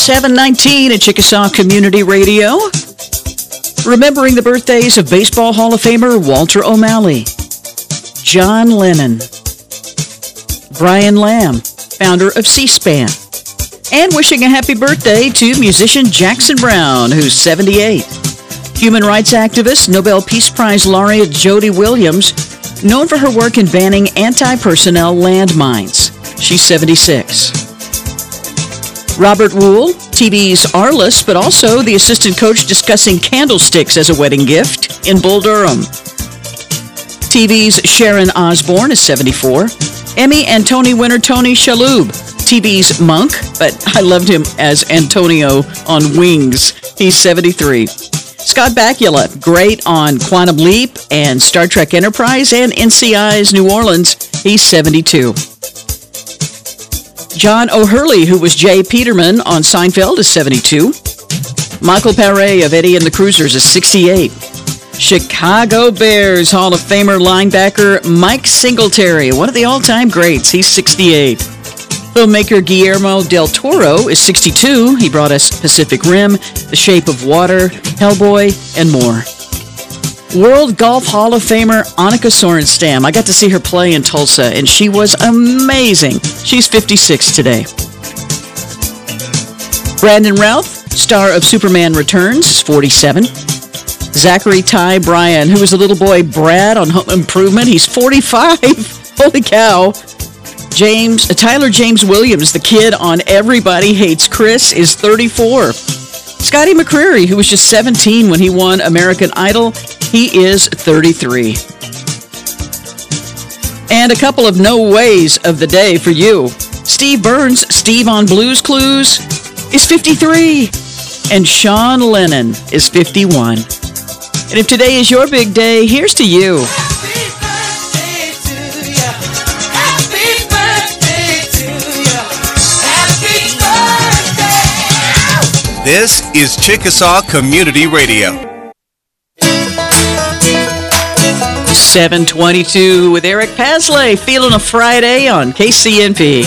719 at Chickasaw Community Radio. Remembering the birthdays of Baseball Hall of Famer Walter O'Malley, John Lennon, Brian Lamb, founder of C-SPAN, and wishing a happy birthday to musician Jackson Browne, who's 78. Human rights activist, Nobel Peace Prize laureate Jody Williams, known for her work in banning anti-personnel landmines. She's 76. Robert Wool, TV's Arliss, but also the assistant coach discussing candlesticks as a wedding gift in Bull Durham. TV's Sharon Osbourne is 74. Emmy and Tony winner Tony Shalhoub, TV's Monk, but I loved him as Antonio on Wings. He's 73. Scott Bakula, great on Quantum Leap and Star Trek Enterprise and NCI's New Orleans. He's 72. John O'Hurley, who was Jay Peterman on Seinfeld, is 72. Michael Paré of Eddie and the Cruisers is 68. Chicago Bears Hall of Famer linebacker Mike Singletary, one of the all-time greats. He's 68. Filmmaker Guillermo del Toro is 62. He brought us Pacific Rim, The Shape of Water, Hellboy, and more. World Golf Hall of Famer Annika Sorenstam. I got to see her play in Tulsa, and she was amazing. She's 56 today. Brandon Routh, star of Superman Returns, is 47. Zachary Ty Bryan, who was the little boy Brad on Home Improvement, he's 45. Holy cow. Tyler James Williams, the kid on Everybody Hates Chris, is 34. Scotty McCreery, who was just 17 when he won American Idol, he is 33. And a couple of no ways of the day for you. Steve Burns, Steve on Blues Clues, is 53. And Sean Lennon is 51. And if today is your big day, here's to you. Happy birthday to you. Happy birthday to you. Happy birthday. This is Chickasaw Community Radio. 722 with Eric Pasley, feeling a Friday on KCNP.